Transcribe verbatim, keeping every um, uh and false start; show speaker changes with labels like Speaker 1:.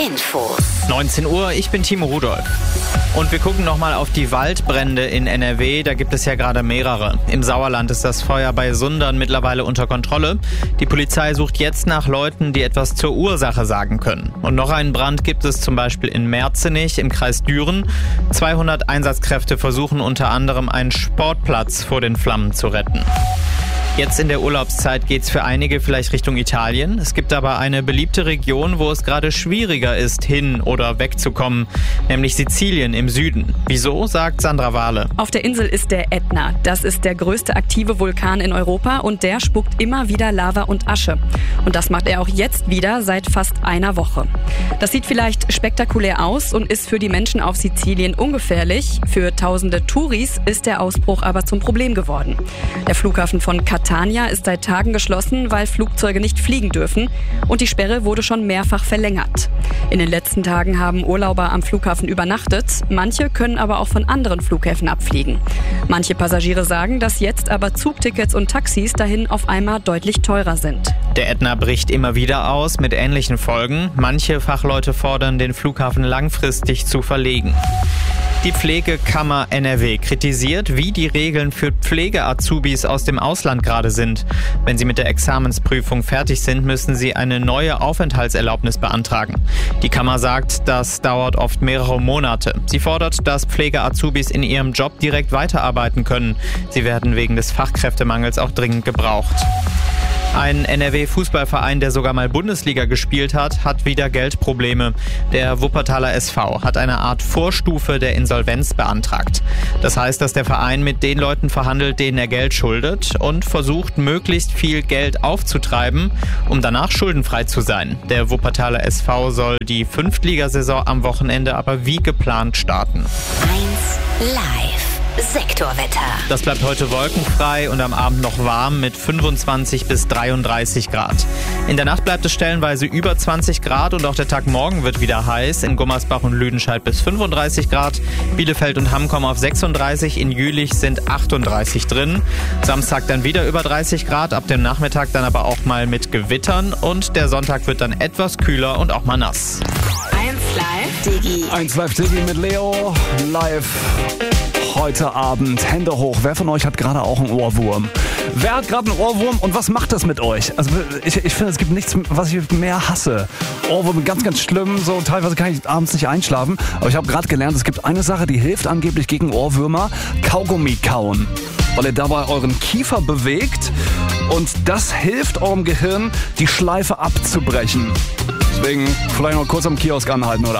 Speaker 1: Infos.
Speaker 2: neunzehn Uhr, ich bin Timo Rudolph. Und wir gucken nochmal auf die Waldbrände in N R W. Da gibt es ja gerade mehrere. Im Sauerland ist das Feuer bei Sundern mittlerweile unter Kontrolle. Die Polizei sucht jetzt nach Leuten, die etwas zur Ursache sagen können. Und noch einen Brand gibt es zum Beispiel in Merzenich im Kreis Düren. zweihundert Einsatzkräfte versuchen unter anderem einen Sportplatz vor den Flammen zu retten. Jetzt in der Urlaubszeit geht's für einige vielleicht Richtung Italien. Es gibt aber eine beliebte Region, wo es gerade schwieriger ist, hin oder wegzukommen, nämlich Sizilien im Süden. Wieso, sagt Sandra Wahle.
Speaker 3: Auf der Insel ist der Ätna. Das ist der größte aktive Vulkan in Europa und der spuckt immer wieder Lava und Asche. Und das macht er auch jetzt wieder seit fast einer Woche. Das sieht vielleicht spektakulär aus und ist für die Menschen auf Sizilien ungefährlich. Für tausende Touris ist der Ausbruch aber zum Problem geworden. Der Flughafen von Catania ist seit Tagen geschlossen, weil Flugzeuge nicht fliegen dürfen und die Sperre wurde schon mehrfach verlängert. In den letzten Tagen haben Urlauber am Flughafen übernachtet, manche können aber auch von anderen Flughäfen abfliegen. Manche Passagiere sagen, dass jetzt aber Zugtickets und Taxis dahin auf einmal deutlich teurer sind.
Speaker 2: Der Ätna bricht immer wieder aus mit ähnlichen Folgen. Manche Fachleute fordern, den Flughafen langfristig zu verlegen. Die Pflegekammer N R W kritisiert, wie die Regeln für Pflege-Azubis aus dem Ausland gerade sind. Wenn sie mit der Examensprüfung fertig sind, müssen sie eine neue Aufenthaltserlaubnis beantragen. Die Kammer sagt, das dauert oft mehrere Monate. Sie fordert, dass Pflege-Azubis in ihrem Job direkt weiterarbeiten können. Sie werden wegen des Fachkräftemangels auch dringend gebraucht. Ein N R W-Fußballverein, der sogar mal Bundesliga gespielt hat, hat wieder Geldprobleme. Der Wuppertaler S V hat eine Art Vorstufe der Insolvenz beantragt. Das heißt, dass der Verein mit den Leuten verhandelt, denen er Geld schuldet und versucht, möglichst viel Geld aufzutreiben, um danach schuldenfrei zu sein. Der Wuppertaler S V soll die Fünftligasaison am Wochenende aber wie geplant starten.
Speaker 1: eins live. Sektorwetter.
Speaker 2: Das bleibt heute wolkenfrei und am Abend noch warm mit fünfundzwanzig bis dreiunddreißig Grad. In der Nacht bleibt es stellenweise über zwanzig Grad und auch der Tag morgen wird wieder heiß. In Gummersbach und Lüdenscheid bis fünfunddreißig Grad. Bielefeld und Hamm kommen auf sechsunddreißig, in Jülich sind achtunddreißig drin. Samstag dann wieder über dreißig Grad, ab dem Nachmittag dann aber auch mal mit Gewittern und der Sonntag wird dann etwas kühler und auch mal nass.
Speaker 1: eins live Digi.
Speaker 4: eins live Digi mit Leo, live heute Abend. Hände hoch. Wer von euch hat gerade auch einen Ohrwurm? Wer hat gerade einen Ohrwurm und was macht das mit euch? Also ich, ich finde, es gibt nichts, was ich mehr hasse. Ohrwurm, ganz, ganz schlimm. So teilweise kann ich abends nicht einschlafen. Aber ich habe gerade gelernt, es gibt eine Sache, die hilft angeblich gegen Ohrwürmer. Kaugummi kauen. Weil ihr dabei euren Kiefer bewegt und das hilft eurem Gehirn, die Schleife abzubrechen. Deswegen vielleicht noch kurz am Kiosk anhalten oder